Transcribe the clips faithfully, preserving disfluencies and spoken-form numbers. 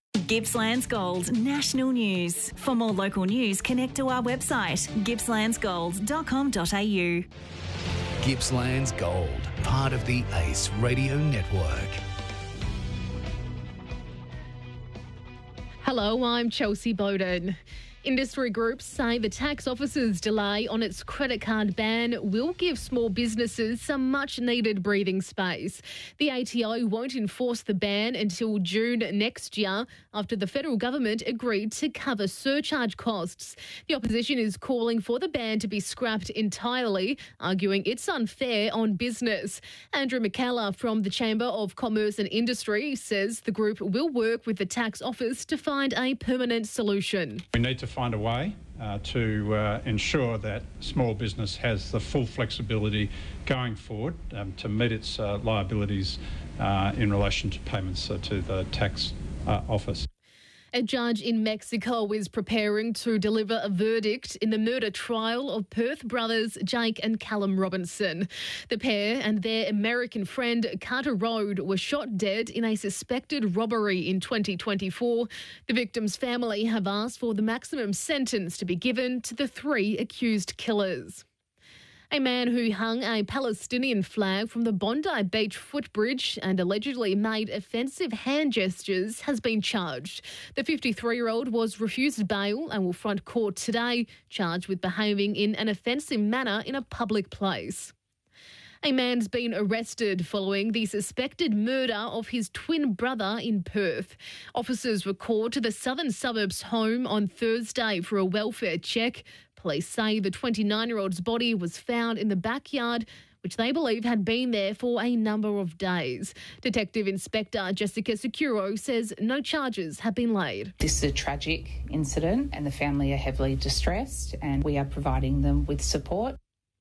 Gippsland's Gold National News. For more local news, connect to our website, gippslands gold dot com dot a u. Gippsland's Gold, part of the Ace Radio Network. Hello, I'm Chelsea Bowden. Industry groups say the tax office's delay on its credit card ban will give small businesses some much-needed breathing space. The A T O won't enforce the ban until June next year after the federal government agreed to cover surcharge costs. The opposition is calling for the ban to be scrapped entirely, arguing it's unfair on business. Andrew McKellar from the Chamber of Commerce and Industry says the group will work with the tax office to find a permanent solution. We need to find a way uh, to uh, ensure that small business has the full flexibility going forward um, to meet its uh, liabilities uh, in relation to payments uh, to the tax uh, office. A judge in Mexico is preparing to deliver a verdict in the murder trial of Perth brothers Jake and Callum Robinson. The pair and their American friend Carter Road were shot dead in a suspected robbery in twenty twenty-four. The victims' family have asked for the maximum sentence to be given to the three accused killers. A man who hung a Palestinian flag from the Bondi Beach footbridge and allegedly made offensive hand gestures has been charged. The fifty-three-year-old was refused bail and will front court today, charged with behaving in an offensive manner in a public place. A man's been arrested following the suspected murder of his twin brother in Perth. Officers were called to the southern suburbs home on Thursday for a welfare check. Police say the twenty-nine-year-old's body was found in the backyard, which they believe had been there for a number of days. Detective Inspector Jessica Securo says no charges have been laid. This is a tragic incident and the family are heavily distressed, and we are providing them with support.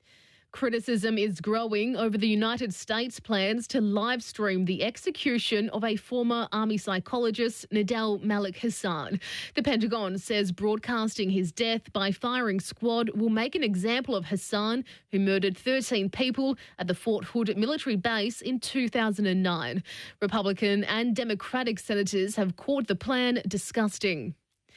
Criticism is growing over the United States' plans to live stream the execution of a former army psychologist, Nadal Malik Hassan. The Pentagon says broadcasting his death by firing squad will make an example of Hassan, who murdered thirteen people at the Fort Hood military base in two thousand nine. Republican and Democratic senators have called the plan disgusting.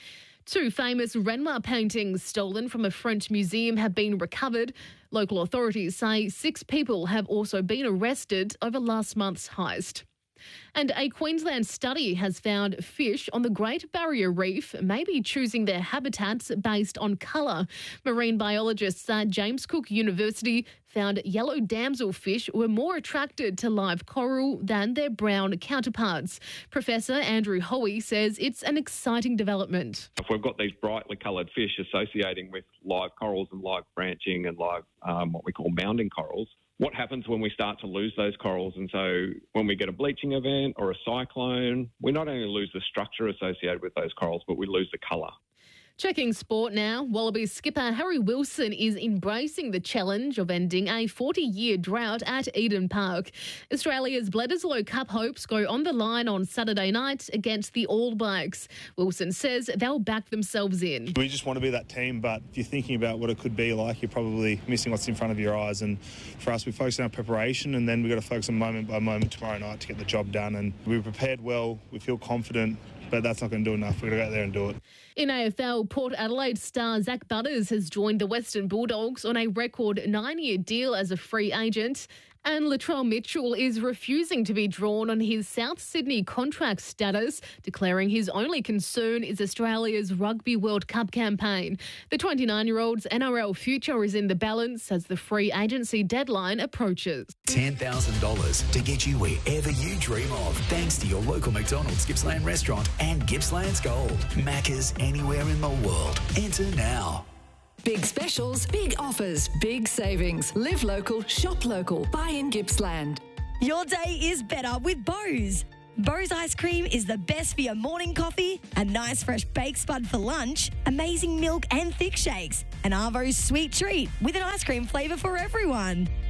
Two famous Renoir paintings stolen from a French museum have been recovered. Local authorities say six people have also been arrested over last month's heist. And a Queensland study has found fish on the Great Barrier Reef may be choosing their habitats based on colour. Marine biologists at James Cook University found yellow damselfish were more attracted to live coral than their brown counterparts. Professor Andrew Hoey says it's an exciting development. If we've got these brightly coloured fish associating with live corals and live branching and live um, what we call mounding corals, what happens when we start to lose those corals? And so when we get a bleaching event or a cyclone, we not only lose the structure associated with those corals, but we lose the colour. Checking sport now, Wallabies skipper Harry Wilson is embracing the challenge of ending a forty-year drought at Eden Park. Australia's Bledisloe Cup hopes go on the line on Saturday night against the All Blacks. Wilson says they'll back themselves in. We just want to be that team, but if you're thinking about what it could be like, you're probably missing what's in front of your eyes. And for us, we focus on our preparation, and then we've got to focus on moment by moment tomorrow night to get the job done. And we're prepared well, we feel confident, but that's not going to do enough. We've got to go out there and do it. In A F L, Port Adelaide star Zach Butters has joined the Western Bulldogs on a record nine-year deal as a free agent. And Latrell Mitchell is refusing to be drawn on his South Sydney contract status, declaring his only concern is Australia's Rugby World Cup campaign. The twenty-nine-year-old's N R L future is in the balance as the free agency deadline approaches. ten thousand dollars to get you wherever you dream of, thanks to your local McDonald's Gippsland restaurant and Gippsland's Gold. Macca's anywhere in the world. Enter now. Big specials, big offers, big savings. Live local, shop local. Buy in Gippsland. Your day is better with Bose. Bose ice cream is the best for your morning coffee, a nice fresh baked spud for lunch, amazing milk and thick shakes, and Arvo's sweet treat with an ice cream flavour for everyone.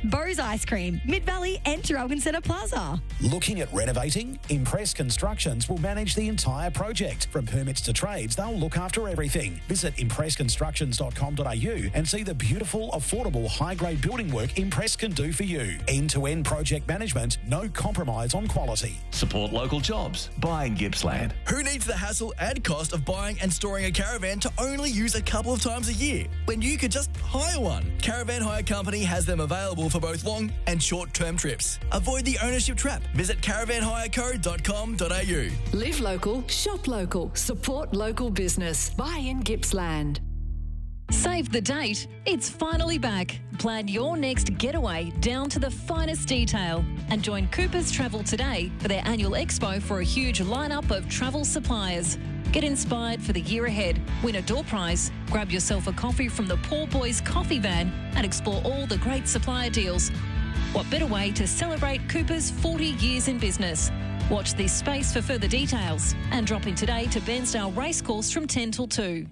Bose Ice Cream, Mid-Valley and Traralgon Centre Plaza. Looking at renovating? Impress Constructions will manage the entire project. From permits to trades, they'll look after everything. Visit impress constructions dot com dot a u and see the beautiful, affordable, high-grade building work Impress can do for you. End-to-end project management, no compromise on quality. Support local jobs. Buy in Gippsland. Who needs the hassle and cost of buying and storing a caravan to only use a couple of times a year when you could just hire one? Caravan Hire Company has them available for both long and short-term trips. Avoid the ownership trap. Visit caravan hire co dot com dot a u. Live local, shop local, support local business. Buy in Gippsland. Save the date. It's finally back. Plan your next getaway down to the finest detail and join Coopers Travel today for their annual expo for a huge lineup of travel suppliers. Get inspired for the year ahead. Win a door prize. Grab yourself a coffee from the Poor Boys Coffee Van and explore all the great supplier deals. What better way to celebrate Coopers' forty years in business? Watch this space for further details and drop in today to Bairnsdale Racecourse from ten till two.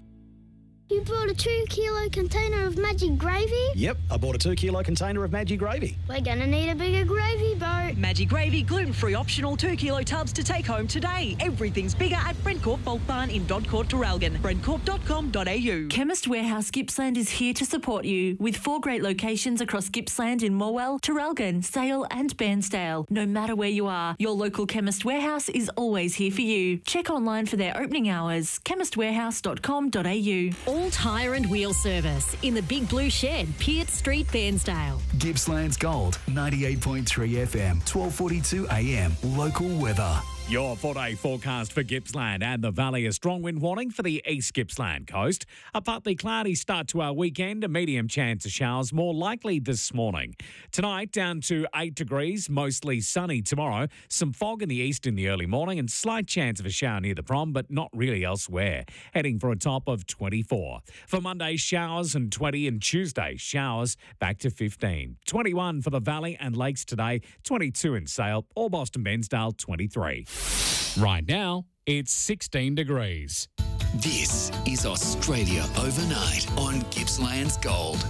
You brought a two kilo container of Maggi gravy? Yep, I bought a two kilo container of Maggi gravy. We're going to need a bigger gravy boat. Maggi gravy, gluten-free optional two kilo tubs to take home today. Everything's bigger at Brentcorp Bulk Barn in Dodcourt, Traralgon. brentcorp dot com dot a u. Chemist Warehouse Gippsland is here to support you with four great locations across Gippsland in Morwell, Traralgon, Sale and Bairnsdale. No matter where you are, your local Chemist Warehouse is always here for you. Check online for their opening hours, chemist warehouse dot com dot a u. All Tyre and Wheel Service in the Big Blue Shed, Piat Street, Bairnsdale. Gippsland's Gold, ninety-eight point three F M, twelve forty-two A M. Local weather. Your four-day forecast for Gippsland and the Valley. A strong wind warning for the East Gippsland coast. A partly cloudy start to our weekend. A medium chance of showers more likely this morning. Tonight down to eight degrees, mostly sunny tomorrow. Some fog in the east in the early morning and slight chance of a shower near the prom, but not really elsewhere. Heading for a top of twenty-four. For Monday, showers and twenty, and Tuesday, showers back to fifteen. twenty-one for the Valley and Lakes today, twenty-two in Sale, Orbost and Bairnsdale, twenty-three. Right now, it's sixteen degrees. This is Australia Overnight on Gippsland's Gold.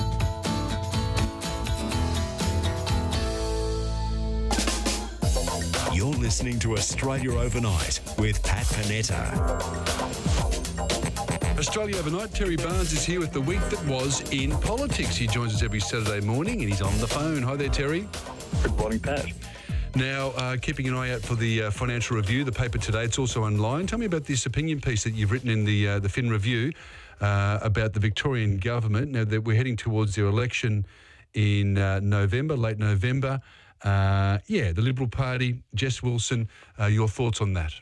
You're listening to Australia Overnight with Pat Panetta. Australia Overnight, Terry Barnes is here with the week that was in politics. He joins us every Saturday morning and he's on the phone. Hi there, Terry. Good morning, Pat. Now, uh, keeping an eye out for the uh, Financial Review, the paper today, it's also online. Tell me about this opinion piece that you've written in the uh, the Fin Review uh, about the Victorian government. Now, that we're heading towards the election in uh, November, late November. Uh, yeah, the Liberal Party, Jess Wilson, uh, your thoughts on that?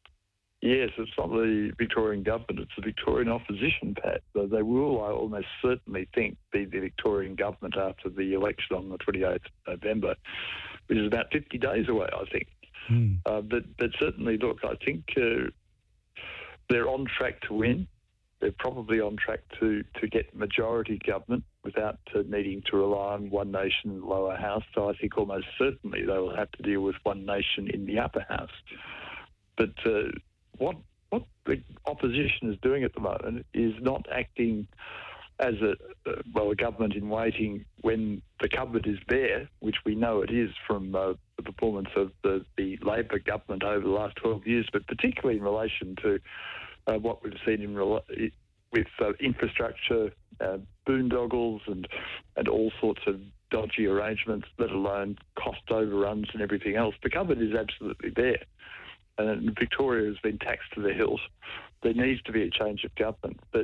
Yes, it's not the Victorian government, it's the Victorian opposition, Pat. So they will, I almost certainly think, be the Victorian government after the election on the twenty-eighth of November, which is about fifty days away, I think. Mm. Uh, but, but certainly, look, I think uh, they're on track to win. They're probably on track to, to get majority government without uh, needing to rely on one nation lower house. So I think almost certainly they will have to deal with one nation in the upper house. But uh, what what the opposition is doing at the moment is not acting as a, uh, well, a government in waiting when the cupboard is bare, which we know it is from uh, the performance of the, the Labor government over the last twelve years, but particularly in relation to uh, what we've seen in rela- with uh, infrastructure, uh, boondoggles and, and all sorts of dodgy arrangements, let alone cost overruns and everything else. The cupboard is absolutely bare. And Victoria has been taxed to the hills. There needs to be a change of government. But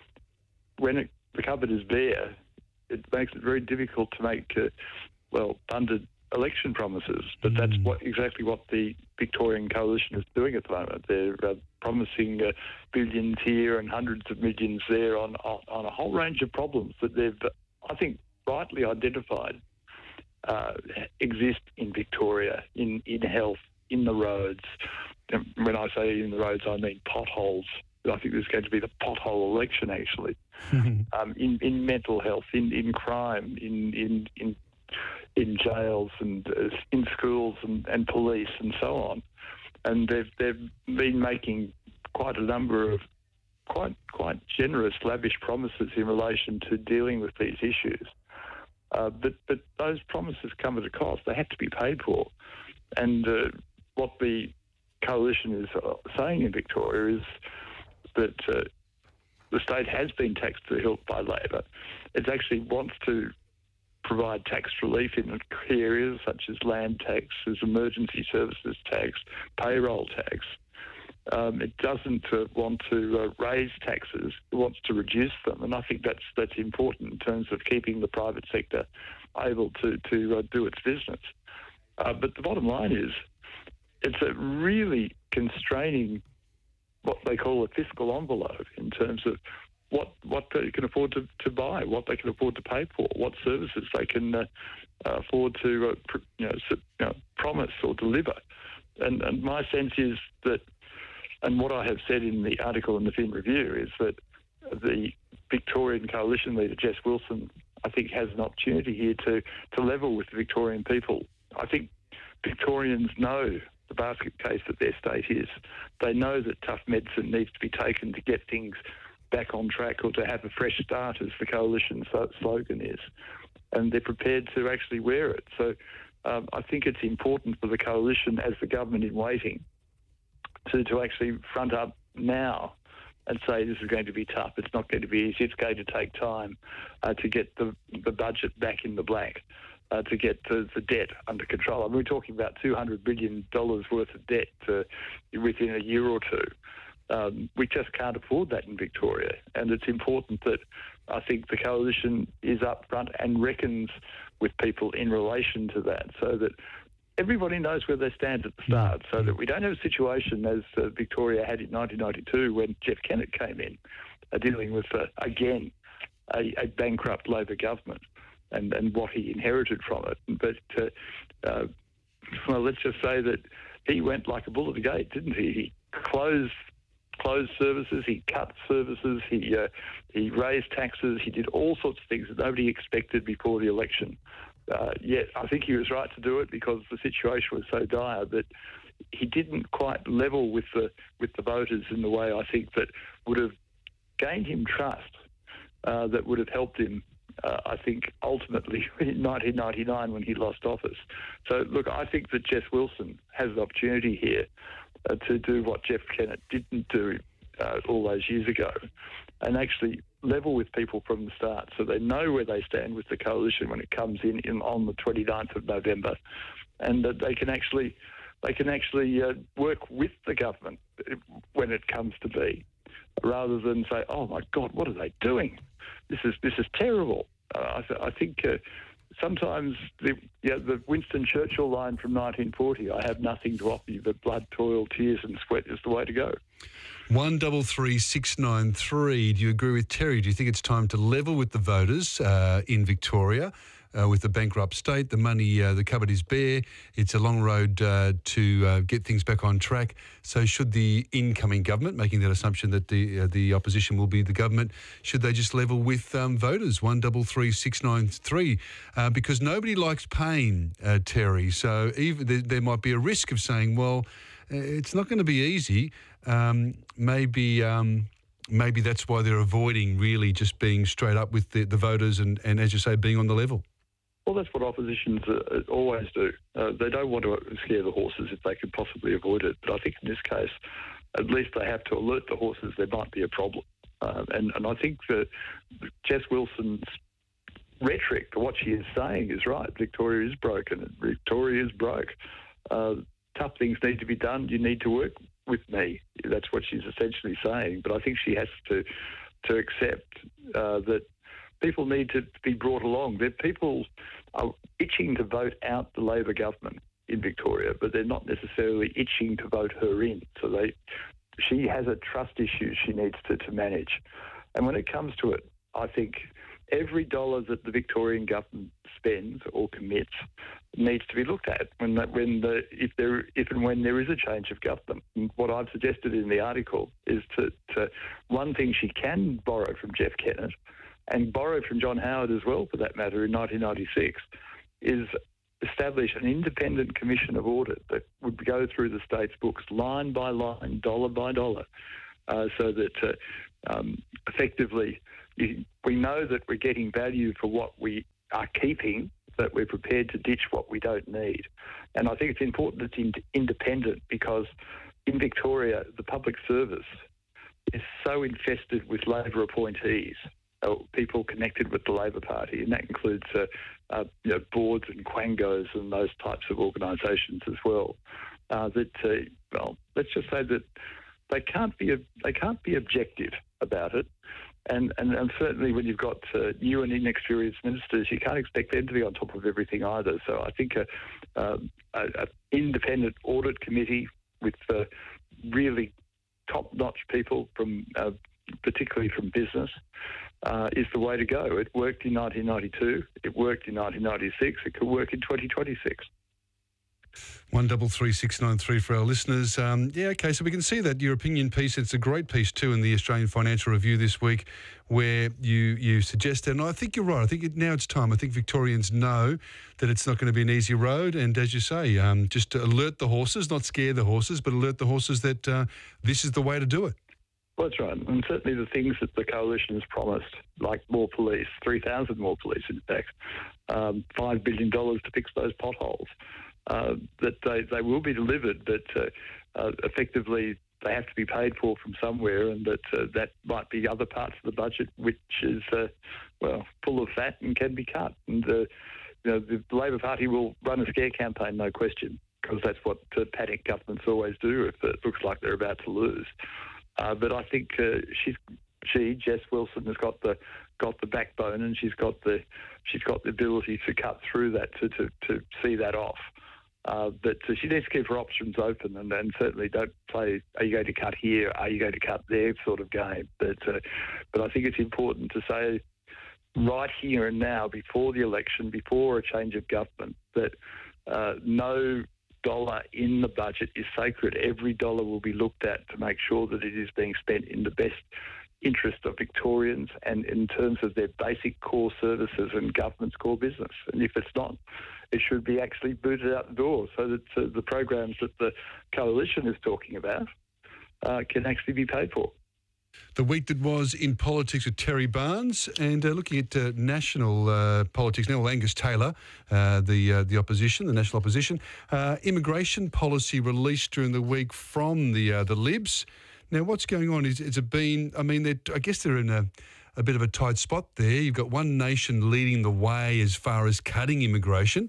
when it, the cupboard is bare, it makes it very difficult to make, uh, well, funded election promises. But mm. that's what exactly what the Victorian coalition is doing at the moment. They're uh, promising uh, billions here and hundreds of millions there on, on, on a whole range of problems that they've, I think, rightly identified uh, exist in Victoria, in, in health, in the roads. And when I say in the roads, I mean potholes. I think there's going to be the pothole election, actually. um, in, in mental health, in, in crime, in in in, in jails and uh, in schools and, and police and so on. And they've they've been making quite a number of quite quite generous, lavish promises in relation to dealing with these issues. Uh, but, but those promises come at a cost. They have to be paid for. And uh, what the coalition is uh, saying in Victoria is that uh, the state has been taxed to the hilt by Labor. It actually wants to provide tax relief in key areas such as land taxes, emergency services tax, payroll tax. Um, it doesn't uh, want to uh, raise taxes. It wants to reduce them, and I think that's that's important in terms of keeping the private sector able to to uh, do its business. Uh, but the bottom line is, it's a really constraining what they call a fiscal envelope in terms of what what they can afford to, to buy, what they can afford to pay for, what services they can uh, afford to uh, pr- you know, su- you know, promise or deliver. And, and my sense is that, and what I have said in the article in the Fin Review is that the Victorian Coalition leader, Jess Wilson, I think has an opportunity here to, to level with the Victorian people. I think Victorians know the basket case that their state is. They know that tough medicine needs to be taken to get things back on track, or to have a fresh start, as the coalition slogan is. And they're prepared to actually wear it. So um, I think it's important for the coalition, as the government in waiting, to, to actually front up now and say this is going to be tough. It's not going to be easy. It's going to take time uh, to get the, the budget back in the black, uh, to get the, the debt under control. I mean, we're talking about two hundred billion dollars worth of debt uh, within a year or two. Um, we just can't afford that in Victoria, and it's important that I think the coalition is upfront and reckons with people in relation to that, so that everybody knows where they stand at the start, so that we don't have a situation as uh, Victoria had in nineteen ninety-two when Jeff Kennett came in, uh, dealing with, uh, again, a, a bankrupt Labor government and, and what he inherited from it. But, uh, uh, well, let's just say that he went like a bull at the gate, didn't he? He closed closed services, he cut services, he uh, he raised taxes, he did all sorts of things that nobody expected before the election. Uh, yet I think he was right to do it because the situation was so dire, but he didn't quite level with the with the voters in the way I think that would have gained him trust, uh, that would have helped him, uh, I think, ultimately in nineteen ninety-nine when he lost office. So, look, I think that Jess Wilson has an opportunity here Uh, to do what Jeff Kennett didn't do uh, all those years ago, and actually level with people from the start, so they know where they stand with the coalition when it comes in, in on the twenty-ninth of November, and that they can actually they can actually uh, work with the government when it comes to be, rather than say, "Oh my God, what are they doing? This is this is terrible." Uh, I, th- I think. Uh, Sometimes the, yeah, the Winston Churchill line from nineteen forty, "I have nothing to offer you but blood, toil, tears and sweat," is the way to go. One double three six nine three. Do you agree with Terry? Do you think it's time to level with the voters uh, in Victoria uh, with the bankrupt state? The money, uh, the cupboard is bare. It's a long road uh, to uh, get things back on track. So should the incoming government, making that assumption that the uh, the opposition will be the government, should they just level with um, voters? One double three six nine three, uh, because nobody likes pain, uh, Terry. So even there, there might be a risk of saying, well, it's not going to be easy. Um, maybe um, maybe that's why they're avoiding really just being straight up with the, the voters and, and, as you say, being on the level. Well, that's what oppositions uh, always do. Uh, they don't want to scare the horses if they can possibly avoid it. But I think in this case, at least they have to alert the horses there might be a problem. Uh, and, and I think that Jess Wilson's rhetoric, what she is saying is right. Victoria is broken. And Victoria is broke. Uh, tough things need to be done. You need to work with me. That's what she's essentially saying. But I think she has to to accept uh, that people need to be brought along. That people are itching to vote out the Labor government in Victoria, but they're not necessarily itching to vote her in. So they, she has a trust issue she needs to, to manage. And when it comes to it, I think every dollar that the Victorian government spends or commits needs to be looked at when the, when the if there if and when there is a change of government. And what I've suggested in the article is to, to one thing she can borrow from Jeff Kennett, and borrow from John Howard as well, for that matter, in nineteen ninety-six, is establish an independent commission of audit that would go through the state's books line by line, dollar by dollar, uh, so that uh, um, effectively you, we know that we're getting value for what we are keeping, that we're prepared to ditch what we don't need. And I think it's important it's in- independent because in Victoria, the public service is so infested with Labor appointees, uh, people connected with the Labor Party, and that includes uh, uh, you know, boards and quangos and those types of organisations as well. Uh, that uh, well, let's just say that they can't be they can't be objective about it. And, and, and certainly when you've got uh, new and inexperienced ministers, you can't expect them to be on top of everything either. So I think a, um, a, a independent audit committee with uh, really top-notch people from, uh, particularly from business, uh, is the way to go. It worked in nineteen ninety-two. It worked in nineteen ninety-six. It could work in twenty twenty-six. One double three six nine three for our listeners. Um, yeah, okay. So we can see that your opinion piece. It's a great piece too in the Australian Financial Review this week, where you you suggest, and I think you're right. I think it, now it's time. I think Victorians know that it's not going to be an easy road, and as you say, um, just to alert the horses, not scare the horses, but alert the horses that uh, this is the way to do it. Well, that's right, and certainly the things that the coalition has promised, like more police, three thousand more police, in fact, um, five billion dollars to fix those potholes. Uh, that they, they will be delivered, but uh, uh, effectively they have to be paid for from somewhere, and that uh, that might be other parts of the budget which is, uh, well, full of fat and can be cut. And uh, you know, the Labor Party will run a scare campaign, no question, because that's what uh, panic governments always do if it looks like they're about to lose. Uh, but I think uh, she's, she, Jess Wilson, has got the got the backbone, and she's got the she's got the ability to cut through that to to, to see that off. Uh, but uh, she needs to keep her options open, and, and certainly don't play, are you going to cut here, are you going to cut there sort of game. But uh, but I think it's important to say right here and now, before the election, before a change of government, that uh, no dollar in the budget is sacred. Every dollar will be looked at to make sure that it is being spent in the best interest of Victorians and in terms of their basic core services and government's core business. And if it's not, it should be actually booted out the door so that uh, the programs that the coalition is talking about uh, can actually be paid for. The week that was in politics with Terry Barnes, and uh, looking at uh, national uh, politics now, well, Angus Taylor, uh, the uh, the opposition, the national opposition, uh, immigration policy released during the week from the uh, the Libs. Now, what's going on? Is it's been? I mean, I guess they're in a, a bit of a tight spot there. You've got one nation leading the way as far as cutting immigration.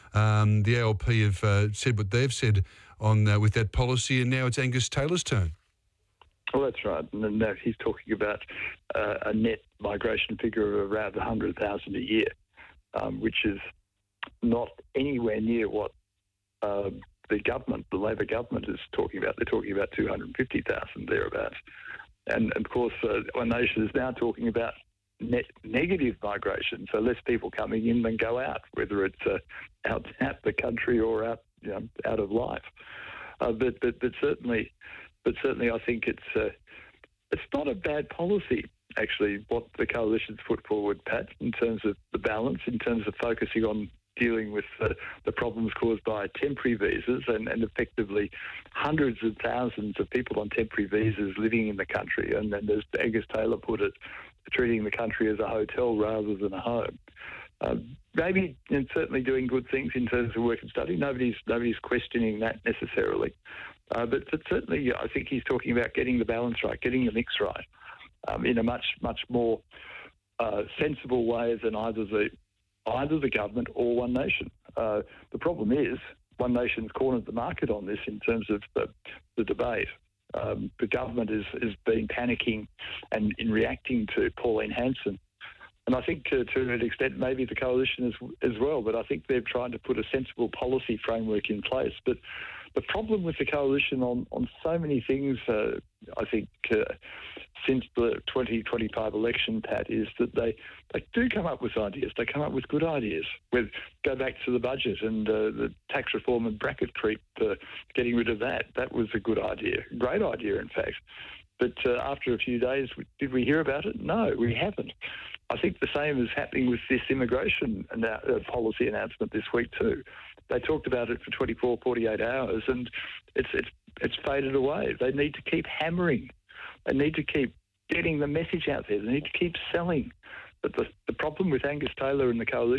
Um, the A L P have uh, said what they've said on uh, with that policy, and now it's Angus Taylor's turn. Well, that's right. And now he's talking about uh, a net migration figure of around one hundred thousand a year, um, which is not anywhere near what uh, the government, the Labor government, is talking about. They're talking about two hundred fifty thousand thereabouts. And, and of course, uh, One Nation is now talking about net negative migration, so less people coming in than go out, whether it's uh, out, out the country or out, you know, out of life. Uh, but, but, but certainly... But certainly I think it's uh, it's not a bad policy, actually, what the coalition's put forward, Pat, in terms of the balance, in terms of focusing on dealing with uh, the problems caused by temporary visas and, and effectively hundreds of thousands of people on temporary visas living in the country. And then, as Angus Taylor put it, treating the country as a hotel rather than a home. Uh, maybe and certainly doing good things in terms of work and study. Nobody's nobody's questioning that necessarily. Uh, but, but certainly I think he's talking about getting the balance right, getting the mix right um, in a much, much more uh, sensible way than either the either the government or One Nation. Uh, the problem is One Nation's cornered the market on this in terms of the, the debate. Um, the government is, is been panicking and in reacting to Pauline Hanson. And I think uh, to an extent maybe the coalition as, as well, but I think they're trying to put a sensible policy framework in place. But the problem with the coalition on, on so many things, uh, I think, uh, since the twenty twenty-five election, Pat, is that they, they do come up with ideas. They come up with good ideas. With go back to the budget and uh, the tax reform and bracket creep, uh, getting rid of that. That was a good idea. Great idea, in fact. But uh, after a few days, did we hear about it? No, we haven't. I think the same is happening with this immigration uh, policy announcement this week too. They talked about it for twenty-four, forty-eight hours, and it's it's it's faded away. They need to keep hammering. They need to keep getting the message out there. They need to keep selling. But the, the problem with Angus Taylor and the coalition